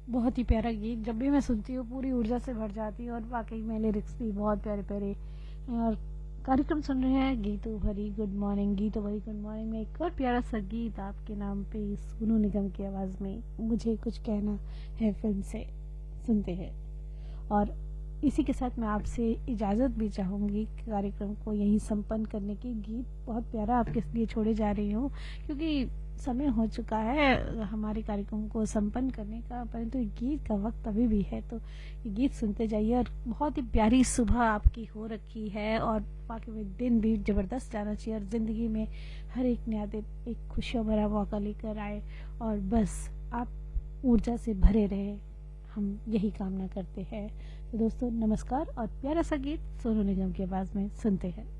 बहुत ही प्यारा गीत, जब भी मैं सुनती हूँ पूरी ऊर्जा से भर जाती हूँ और वाकई में लिरिक्स भी बहुत प्यारे प्यारे हैं। और कार्यक्रम सुन रहे हैं गीतों भरी गुड मॉर्निंग। गीतों भरी गुड मॉर्निंग में एक और प्यारा सा गीत आपके नाम पे सोनू निगम की आवाज़ में मुझे कुछ कहना है फिल्म से सुनते हैं। और इसी के साथ मैं आपसे इजाज़त भी चाहूँगी कार्यक्रम को यहीं संपन्न करने की। गीत बहुत प्यारा आपके लिए छोड़े जा रही हूँ क्योंकि समय हो चुका है हमारे कार्यक्रम को संपन्न करने का, परंतु गीत का वक्त अभी भी है, तो ये गीत सुनते जाइए। और बहुत ही प्यारी सुबह आपकी हो रखी है और बाकी में दिन भी ज़बरदस्त जाना चाहिए और ज़िंदगी में हर एक नया दिन एक खुशियों भरा मौका लेकर आए और बस आप ऊर्जा से भरे रहे, हम यही कामना करते हैं। तो दोस्तों नमस्कार और प्यारा सा गीत सोनू निगम की आवाज़ में सुनते हैं।